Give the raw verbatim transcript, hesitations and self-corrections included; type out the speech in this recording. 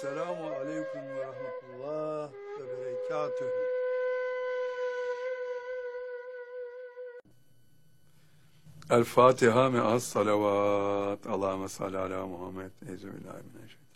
Selamun aleyküm ve rahmetullah ve berekatühü. El Fatiha me'as salavat. Allahümme salli ala Muhammed. Euzubillahimineşşeytanirracim.